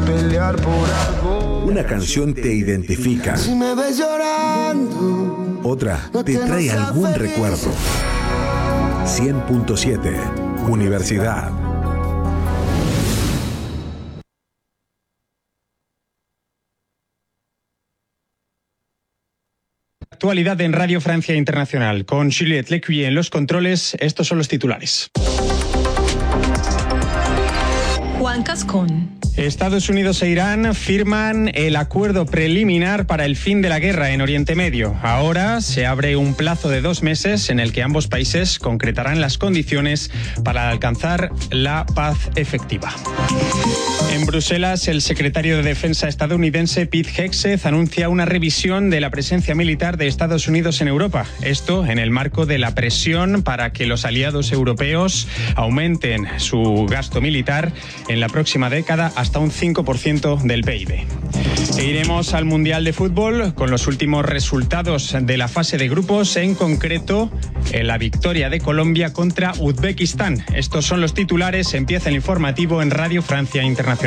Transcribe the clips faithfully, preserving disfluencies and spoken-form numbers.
pelear por algo. Una canción te identifica. Si me ves llorando, otra te trae algún recuerdo. cien punto siete Universidad. Actualidad en Radio Francia Internacional. Con Juliette Lecuyer en los controles, estos son los titulares. Juan Cascón. Estados Unidos e Irán firman el acuerdo preliminar para el fin de la guerra en Oriente Medio. Ahora se abre un plazo de dos meses en el que ambos países concretarán las condiciones para alcanzar la paz efectiva. En Bruselas, el secretario de Defensa estadounidense Pete Hegseth anuncia una revisión de la presencia militar de Estados Unidos en Europa. Esto en el marco de la presión para que los aliados europeos aumenten su gasto militar en la próxima década hasta un cinco por ciento del P I B. E iremos al Mundial de Fútbol con los últimos resultados de la fase de grupos, en concreto en la victoria de Colombia contra Uzbekistán. Estos son los titulares. Empieza el informativo en Radio Francia Internacional.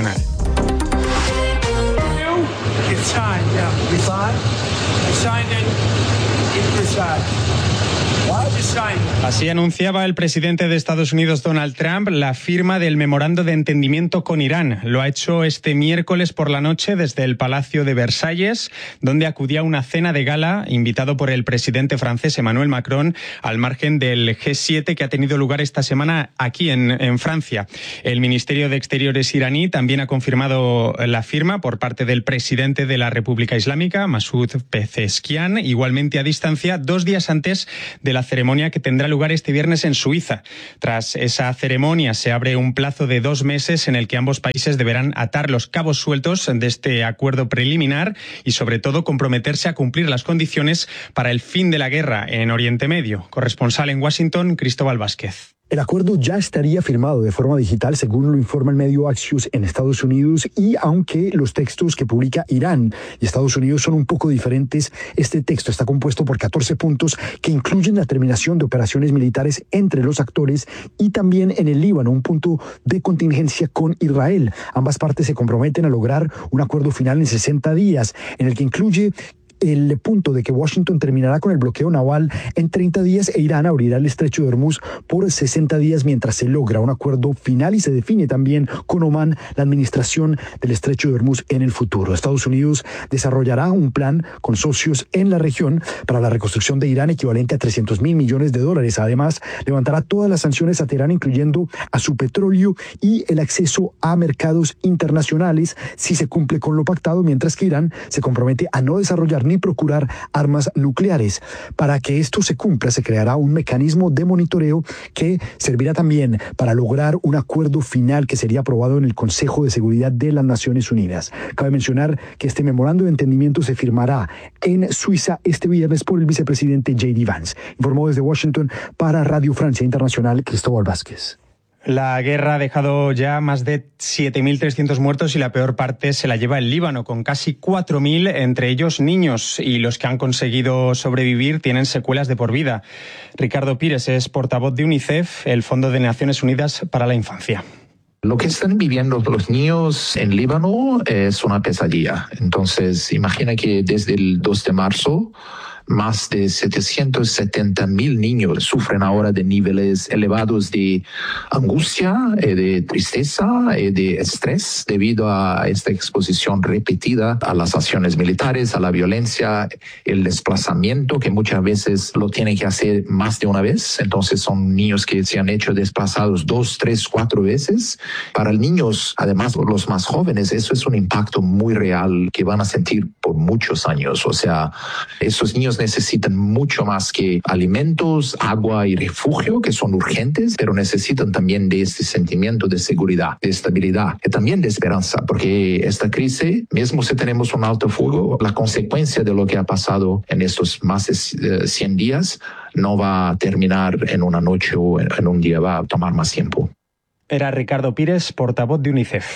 Así anunciaba el presidente de Estados Unidos, Donald Trump, la firma del memorando de entendimiento con Irán. Lo ha hecho este miércoles por la noche desde el Palacio de Versalles, donde acudía a una cena de gala invitado por el presidente francés Emmanuel Macron, al margen del G siete que ha tenido lugar esta semana aquí en, en Francia. El Ministerio de Exteriores iraní también ha confirmado la firma por parte del presidente de la República Islámica, Masoud Pezeshkian, igualmente a distancia, dos días antes de la ceremonia que tendrá lugar este viernes en Suiza. Tras esa ceremonia se abre un plazo de dos meses en el que ambos países deberán atar los cabos sueltos de este acuerdo preliminar y sobre todo comprometerse a cumplir las condiciones para el fin de la guerra en Oriente Medio. Corresponsal en Washington, Cristóbal Vázquez. El acuerdo ya estaría firmado de forma digital, según lo informa el medio Axios en Estados Unidos, y aunque los textos que publica Irán y Estados Unidos son un poco diferentes, este texto está compuesto por catorce puntos que incluyen la terminación de operaciones militares entre los actores y también en el Líbano un punto de contingencia con Israel. Ambas partes se comprometen a lograr un acuerdo final en sesenta días, en el que incluye el punto de que Washington terminará con el bloqueo naval en treinta días e Irán abrirá el estrecho de Hormuz por sesenta días mientras se logra un acuerdo final y se define también con Omán la administración del estrecho de Hormuz en el futuro. Estados Unidos desarrollará un plan con socios en la región para la reconstrucción de Irán equivalente a trescientos mil millones de dólares. Además, levantará todas las sanciones a Teherán, incluyendo a su petróleo y el acceso a mercados internacionales si se cumple con lo pactado, mientras que Irán se compromete a no desarrollar ni procurar armas nucleares. Para que esto se cumpla, se creará un mecanismo de monitoreo que servirá también para lograr un acuerdo final que sería aprobado en el Consejo de Seguridad de las Naciones Unidas. Cabe mencionar que este memorando de entendimiento se firmará en Suiza este viernes por el vicepresidente J D Vance. Informó desde Washington para Radio Francia Internacional, Cristóbal Vázquez. La guerra ha dejado ya más de siete mil trescientos muertos y la peor parte se la lleva el Líbano, con casi cuatro mil, entre ellos niños, y los que han conseguido sobrevivir tienen secuelas de por vida. Ricardo Pires es portavoz de UNICEF, el Fondo de Naciones Unidas para la Infancia. Lo que están viviendo los niños en Líbano es una pesadilla. Entonces, imagina que desde el dos de marzo, más de setecientos setenta mil niños sufren ahora de niveles elevados de angustia, eh, de tristeza, eh, de estrés debido a esta exposición repetida a las acciones militares, a la violencia, el desplazamiento que muchas veces lo tienen que hacer más de una vez. Entonces son niños que se han hecho desplazados dos, tres, cuatro veces. Para los niños, además los más jóvenes, eso es un impacto muy real que van a sentir por muchos años. O sea, esos niños necesitan mucho más que alimentos, agua y refugio, que son urgentes, pero necesitan también de este sentimiento de seguridad, de estabilidad y también de esperanza, porque esta crisis, mismo si tenemos un alto fuego, la consecuencia de lo que ha pasado en estos más de cien días no va a terminar en una noche o en un día, va a tomar más tiempo. Era Ricardo Pires, portavoz de UNICEF.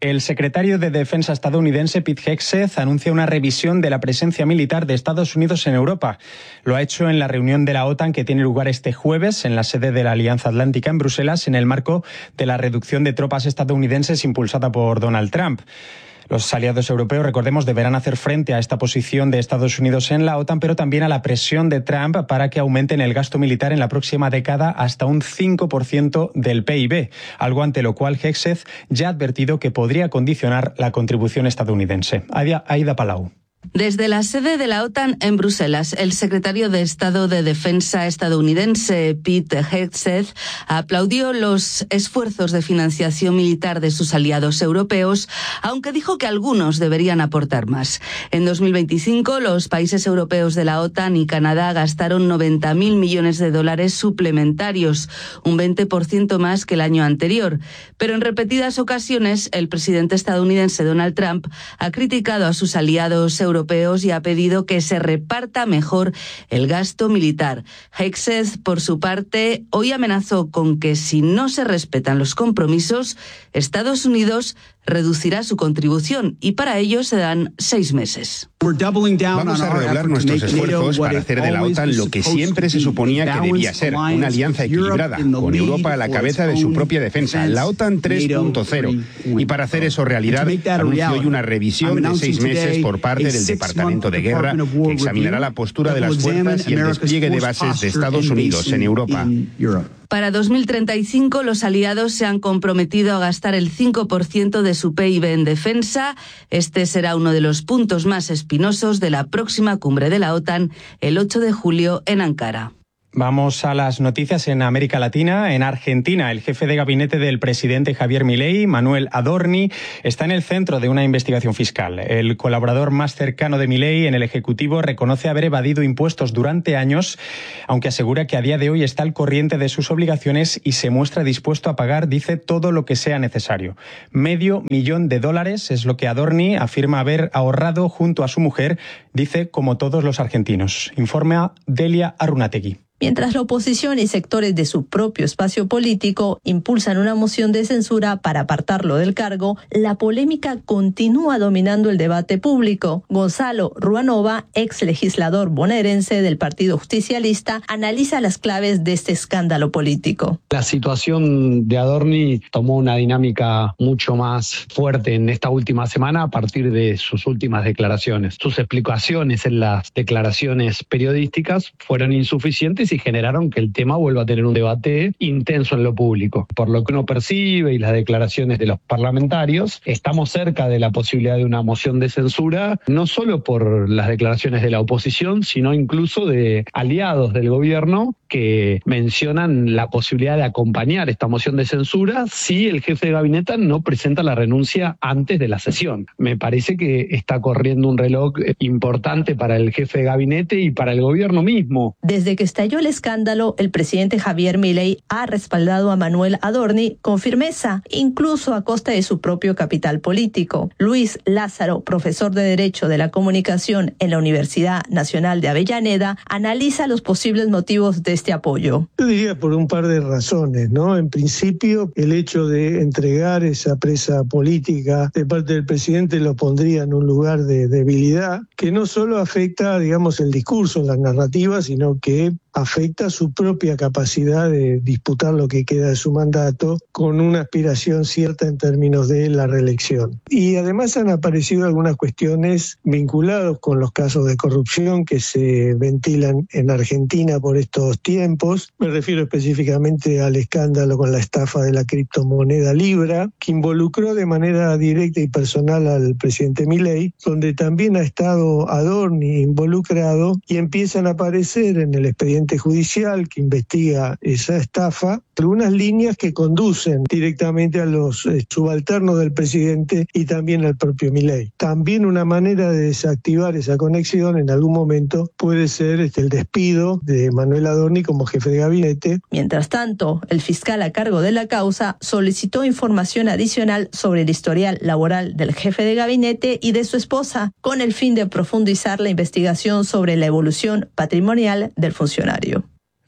El secretario de Defensa estadounidense Pete Hegseth anuncia una revisión de la presencia militar de Estados Unidos en Europa. Lo ha hecho en la reunión de la OTAN que tiene lugar este jueves en la sede de la Alianza Atlántica en Bruselas, en el marco de la reducción de tropas estadounidenses impulsada por Donald Trump. Los aliados europeos, recordemos, deberán hacer frente a esta posición de Estados Unidos en la OTAN, pero también a la presión de Trump para que aumenten el gasto militar en la próxima década hasta un cinco por ciento del P I B, algo ante lo cual Hegseth ya ha advertido que podría condicionar la contribución estadounidense. Aida, Aida Palau. Desde la sede de la OTAN en Bruselas, el secretario de Estado de Defensa estadounidense Pete Hegseth aplaudió los esfuerzos de financiación militar de sus aliados europeos, aunque dijo que algunos deberían aportar más. En dos mil veinticinco, los países europeos de la OTAN y Canadá gastaron noventa mil millones de dólares suplementarios, un veinte por ciento más que el año anterior. Pero en repetidas ocasiones, el presidente estadounidense Donald Trump ha criticado a sus aliados europeos europeos y ha pedido que se reparta mejor el gasto militar. Hegseth, por su parte, hoy amenazó con que si no se respetan los compromisos, Estados Unidos reducirá su contribución y para ello se dan seis meses. Vamos a redoblar nuestros esfuerzos para hacer de la OTAN lo que siempre se suponía que debía ser, una alianza equilibrada, con Europa a la cabeza de su propia defensa, la OTAN tres punto cero. Y para hacer eso realidad, anuncio hoy una revisión de seis meses por parte del Departamento de Guerra, que examinará la postura de las fuerzas y el despliegue de bases de Estados Unidos en Europa. Para dos mil treinta y cinco, los aliados se han comprometido a gastar el cinco por ciento de su P I B en defensa. Este será uno de los puntos más espinosos de la próxima cumbre de la OTAN el ocho de julio en Ankara. Vamos a las noticias en América Latina. En Argentina, el jefe de gabinete del presidente Javier Milei, Manuel Adorni, está en el centro de una investigación fiscal. El colaborador más cercano de Milei en el Ejecutivo reconoce haber evadido impuestos durante años, aunque asegura que a día de hoy está al corriente de sus obligaciones y se muestra dispuesto a pagar, dice, todo lo que sea necesario. Medio millón de dólares es lo que Adorni afirma haber ahorrado junto a su mujer, dice, como todos los argentinos. Informa Delia Arunategui. Mientras la oposición y sectores de su propio espacio político impulsan una moción de censura para apartarlo del cargo, la polémica continúa dominando el debate público. Gonzalo Ruanova, ex legislador bonaerense del Partido Justicialista, analiza las claves de este escándalo político. La situación de Adorni tomó una dinámica mucho más fuerte en esta última semana a partir de sus últimas declaraciones. Sus explicaciones en las declaraciones periodísticas fueron insuficientes y generaron que el tema vuelva a tener un debate intenso en lo público. Por lo que uno percibe y las declaraciones de los parlamentarios, estamos cerca de la posibilidad de una moción de censura, no solo por las declaraciones de la oposición, sino incluso de aliados del gobierno que mencionan la posibilidad de acompañar esta moción de censura si el jefe de gabinete no presenta la renuncia antes de la sesión. Me parece que está corriendo un reloj importante para el jefe de gabinete y para el gobierno mismo. Desde que estalló el escándalo, el presidente Javier Milei ha respaldado a Manuel Adorni con firmeza, incluso a costa de su propio capital político. Luis Lázaro, profesor de Derecho de la Comunicación en la Universidad Nacional de Avellaneda, analiza los posibles motivos de este apoyo. Yo diría por un par de razones, ¿no? En principio, el hecho de entregar esa presa política de parte del presidente lo pondría en un lugar de debilidad que no solo afecta, digamos, el discurso, la narrativa, sino que afecta su propia capacidad de disputar lo que queda de su mandato con una aspiración cierta en términos de la reelección. Y además han aparecido algunas cuestiones vinculadas con los casos de corrupción que se ventilan en Argentina por estos tiempos. Me refiero específicamente al escándalo con la estafa de la criptomoneda Libra, que involucró de manera directa y personal al presidente Milei, donde también ha estado Adorni involucrado, y empiezan a aparecer en el expediente judicial que investiga esa estafa algunas líneas que conducen directamente a los eh, subalternos del presidente y también al propio Milei. También una manera de desactivar esa conexión en algún momento puede ser este, el despido de Manuel Adorni como jefe de gabinete. Mientras tanto, el fiscal a cargo de la causa solicitó información adicional sobre el historial laboral del jefe de gabinete y de su esposa, con el fin de profundizar la investigación sobre la evolución patrimonial del funcionario.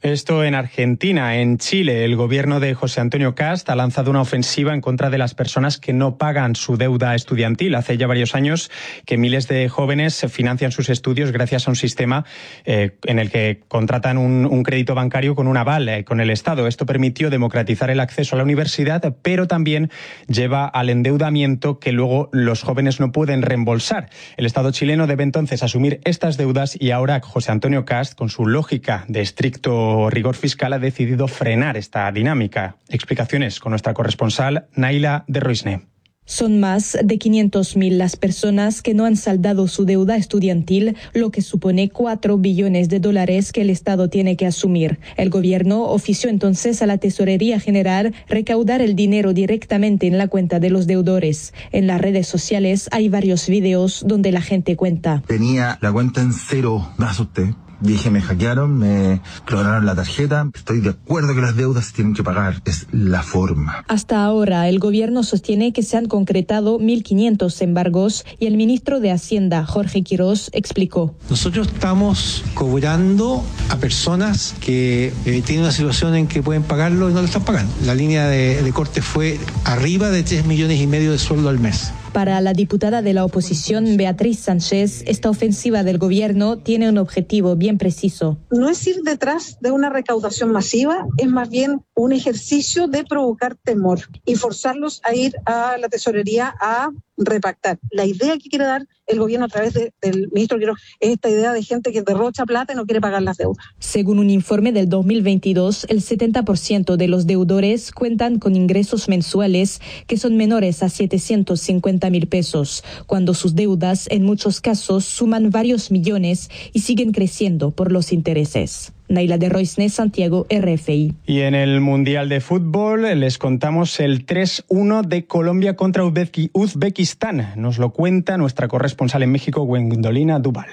Esto en Argentina. En Chile, el gobierno de José Antonio Cast ha lanzado una ofensiva en contra de las personas que no pagan su deuda estudiantil. Hace ya varios años que miles de jóvenes financian sus estudios gracias a un sistema eh, en el que contratan un, un crédito bancario con un aval eh, con el Estado. Esto permitió democratizar el acceso a la universidad, pero también lleva al endeudamiento que luego los jóvenes no pueden reembolsar. El Estado chileno debe entonces asumir estas deudas y ahora José Antonio Cast, con su lógica de estricto rigor fiscal, ha decidido frenar esta dinámica. Explicaciones con nuestra corresponsal Naila de Roisne. Son más de quinientas mil las personas que no han saldado su deuda estudiantil, lo que supone cuatro billones de dólares que el Estado tiene que asumir. El gobierno ofició entonces a la Tesorería General recaudar el dinero directamente en la cuenta de los deudores. En las redes sociales hay varios videos donde la gente cuenta. Tenía la cuenta en cero, me asusté. Dije, me hackearon, me clonaron la tarjeta. Estoy de acuerdo que las deudas se tienen que pagar. Es la forma. Hasta ahora, el gobierno sostiene que se han concretado mil quinientos embargos y el ministro de Hacienda, Jorge Quirós, explicó. Nosotros estamos cobrando a personas que eh, tienen una situación en que pueden pagarlo y no lo están pagando. La línea de, de corte fue arriba de tres millones y medio de sueldo al mes. Para la diputada de la oposición, Beatriz Sánchez, esta ofensiva del gobierno tiene un objetivo bien preciso. No es ir detrás de una recaudación masiva, es más bien un ejercicio de provocar temor y forzarlos a ir a la tesorería a repactar. La idea que quiere dar el gobierno a través de, del ministro Quirós es esta idea de gente que derrocha plata y no quiere pagar las deudas. Según un informe del dos mil veintidós, el setenta por ciento de los deudores cuentan con ingresos mensuales que son menores a setecientos cincuenta mil pesos, cuando sus deudas en muchos casos suman varios millones y siguen creciendo por los intereses. Naila de Roisne, Santiago, R F I. Y en el Mundial de Fútbol les contamos el tres uno de Colombia contra Uzbekistán. Nos lo cuenta nuestra corresponsal en México, Gwendolina Duval.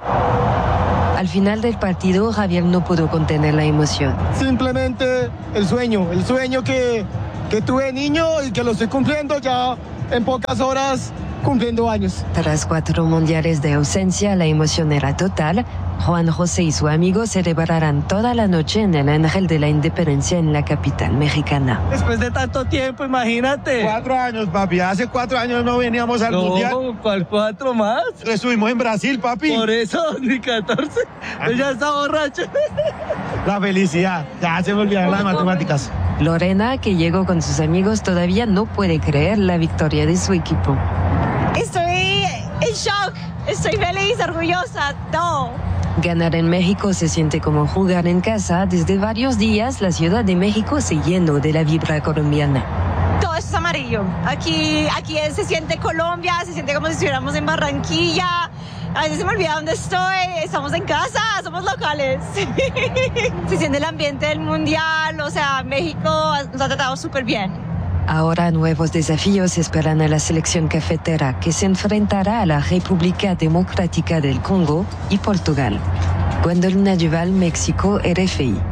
Al final del partido, Javier no pudo contener la emoción. Simplemente el sueño, el sueño que, que tuve niño y que lo estoy cumpliendo ya en pocas horas, cumpliendo años. Tras cuatro mundiales de ausencia, la emoción era total. Juan José y su amigo celebrarán toda la noche en el Ángel de la Independencia en la capital mexicana. Después de tanto tiempo, imagínate. Cuatro años, papi. Hace cuatro años no veníamos al no, mundial. ¿Cuál cuatro más? Estuvimos en Brasil, papi. Por eso, ni catorce. Yo ya está borracho. La felicidad. Ya se me olvidaron las matemáticas. Lorena, que llegó con sus amigos, todavía no puede creer la victoria de su equipo. Estoy en shock. Estoy feliz, orgullosa, todo. Ganar en México se siente como jugar en casa. Desde varios días, la Ciudad de México se llenó de la vibra colombiana. Todo esto es amarillo. Aquí, aquí se siente Colombia, se siente como si estuviéramos en Barranquilla. A veces se me olvida dónde estoy. Estamos en casa, somos locales. Se siente el ambiente del mundial. O sea, México nos ha tratado súper bien. Ahora nuevos desafíos esperan a la selección cafetera, que se enfrentará a la República Democrática del Congo y Portugal. Gwendolina Duval, México, R F I.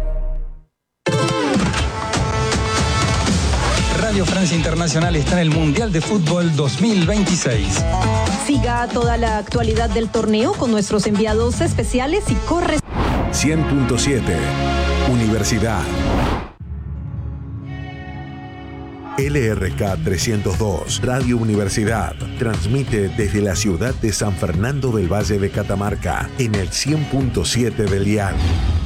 Radio Francia Internacional está en el Mundial de Fútbol dos mil veintiséis. Siga toda la actualidad del torneo con nuestros enviados especiales y corre. cien punto siete Universidad. L R K trescientos dos, Radio Universidad, transmite desde la ciudad de San Fernando del Valle de Catamarca, en el cien punto siete del dial.